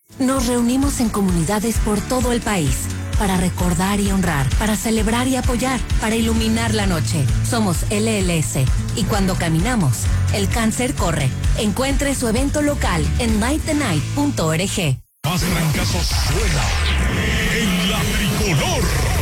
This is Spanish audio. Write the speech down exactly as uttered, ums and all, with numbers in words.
Nos reunimos en comunidades por todo el país para recordar y honrar, para celebrar y apoyar, para iluminar la noche. Somos L L S y cuando caminamos, el cáncer corre. Encuentre su evento local en night the night punto org. Más trancazo suena en la tricolor.